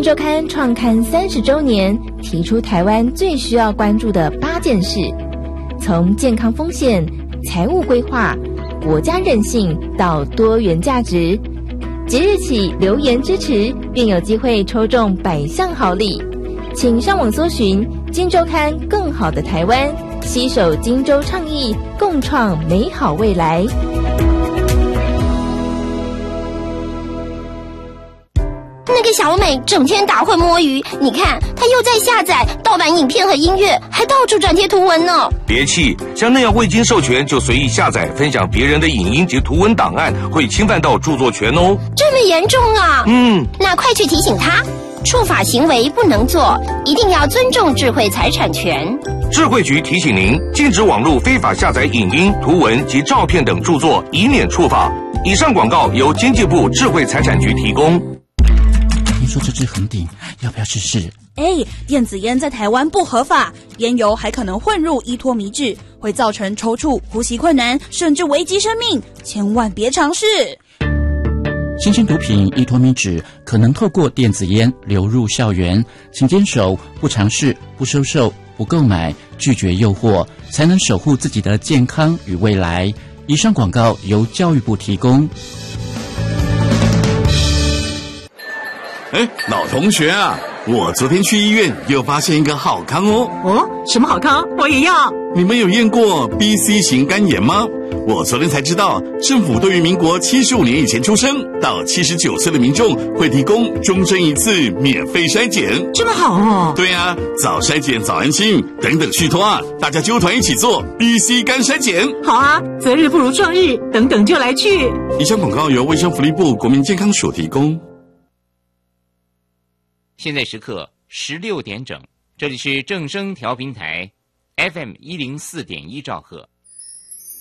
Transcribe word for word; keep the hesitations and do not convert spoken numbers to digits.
周刊创刊三十周年，提出台湾最需要关注的八件事，从健康风险、财务规划、国家韧性到多元价值。即日起留言支持，便有机会抽中百项好礼。请上网搜寻《今周刊更好的台湾》，携手金周倡议，共创美好未来。 那个小美整天打混摸鱼，你看她又在下载盗版影片和音乐，还到处转贴图文呢。 别气，像那样未经授权就随意下载分享别人的影音及图文档案，会侵犯到著作权哦。 这么严重啊？ 嗯， 那快去提醒她，触法行为不能做，一定要尊重智慧财产权。 智慧局提醒您，禁止网络非法下载影音、图文及照片等著作，以免触法。以上广告由经济部智慧财产局提供。 听说这支很顶，要不要试试？ 哎，电子烟在台湾不合法，烟油还可能混入依托米脂，会造成抽搐、呼吸困难，甚至危及生命，千万别尝试。 新型毒品依托米脂可能透过电子烟流入校园，请坚守不尝试、不收受、不购买、拒绝诱惑，才能守护自己的健康与未来。以上广告由教育部提供。 哎，老同学啊，我昨天去医院又发现一个好康哦。 哦，什么好康？我也要。 你们有验过 B C 型肝炎吗？我昨天才知道，政府对于民国七十五年以前出生到七十九岁的民众会提供终身一次免费筛检。 这么好哦。 对啊，早筛检早安心，等等续托啊，大家纠团一起做 B C 肝筛检。 好啊，择日不如撞日，等等就来去。 以上广告由卫生福利部国民健康署提供。 现在时刻十六点整，这里是正声调频台 F M 一零四点一兆赫。